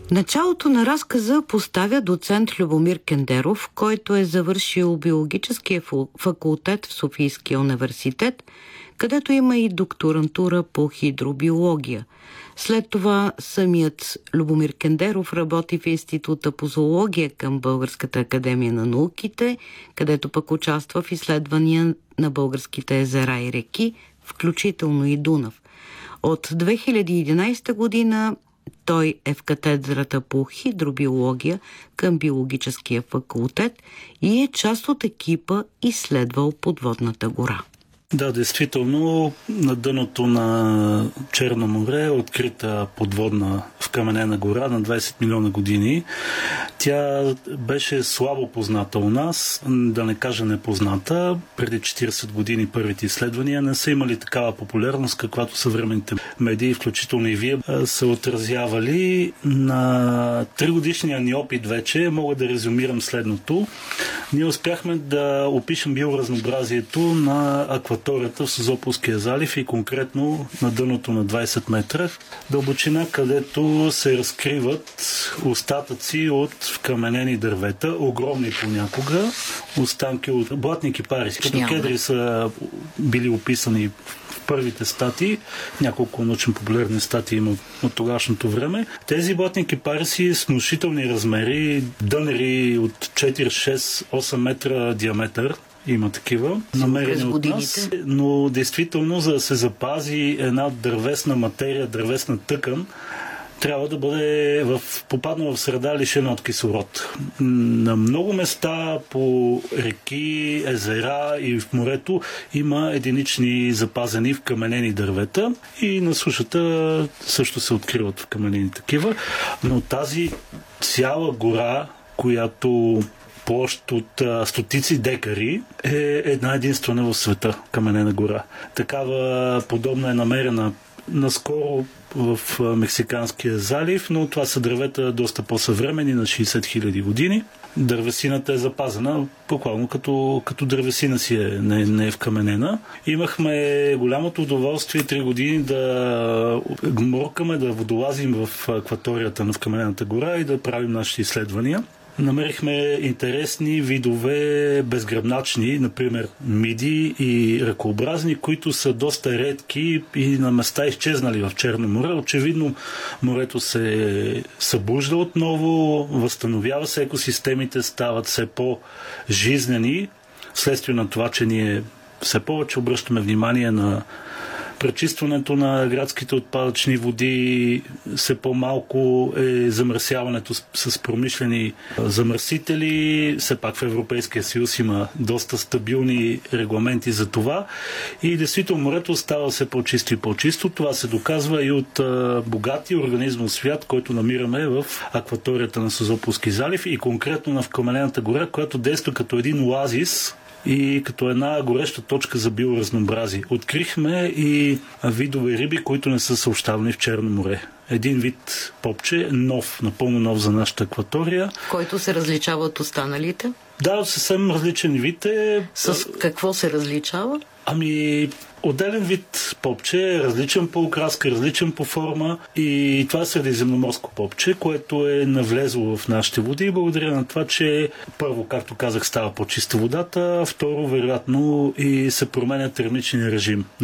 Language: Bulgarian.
Началото на разказа поставя доцент Любомир Кендеров, който е завършил биологическия факултет в Софийския университет, където има и докторантура по хидробиология. След това самият Любомир Кендеров работи в Института по зоология към Българската академия на науките, където пък участва в изследвания на българските езера и реки, включително и Дунав. От 2011 година той е в катедрата по хидробиология към биологическия факултет и е част от екипа, изследвал подводната гора. Да, действително, на дъното на Черно море е открита подводна вкаменена гора на 20 милиона години. Тя беше слабо позната у нас, да не кажа непозната. Преди 40 години първите изследвания не са имали такава популярност, каквато съвременните медии, включително и вие, са отразявали. На 3-годишния ни опит вече мога да резюмирам следното. Ние успяхме да опишем биоразнообразието на акваторията в Созополския залив и конкретно на дъното на 20 метра дълбочина, където се разкриват остатъци от вкаменени дървета, огромни понякога, останки от блатни кипариси. Като кедри са били описани в първите статии, няколко научно-популярни статии има от тогашното време. Тези блатни кипариси с внушителни размери, дънери от 4, 6, 8 метра диаметър, има такива, намерени от нас, но действително, за да се запази една дървесна материя, дървесна тъкан, трябва да бъде попаднала в среда лишена от кислород. На много места по реки, езера и в морето има единични запазени вкаменени дървета и на сушата също се откриват вкаменени такива, но тази цяла гора, която площ от стотици декари, е една единствена в света каменена гора. Такава подобна е намерена наскоро в Мексиканския залив, но това са дървета доста по-съвремени, на 60 000 години. Дървесината е запазена буквално като дървесина си не е вкаменена. Имахме голямото удоволствие 3 години да гмуркаме, да водолазим в акваторията на вкаменената гора и да правим нашите изследвания. Намерихме интересни видове безгръбначни, например миди и ръкообразни, които са доста редки и на места изчезнали в Черно море. Очевидно морето се събужда отново, възстановява се, екосистемите стават все по-жизнени, вследствие на това, че ние все повече обръщаме внимание на пречистването на градските отпадъчни води, все по-малко е замърсяването с промишлени замърсители. Все пак в Европейския съюз има доста стабилни регламенти за това и действително морето става все по-чисто и по-чисто. Това се доказва и от богатия организмов свят, който намираме в акваторията на Созополски залив и конкретно на вкаменената гора, която действа като един оазис и като една гореща точка за биоразнообразие. Открихме и видове риби, които не са съобщавани в Черно море. Един вид попче, напълно нов за нашата акватория. Който се различава от останалите? Да, съвсем различен вид е. С какво се различава? Отделен вид попче, различен по окраска, различен по форма и това е средиземноморско попче, което е навлезло в нашите води благодаря на това, че първо, както казах, става по-чиста водата, второ, вероятно и се променя термичния режим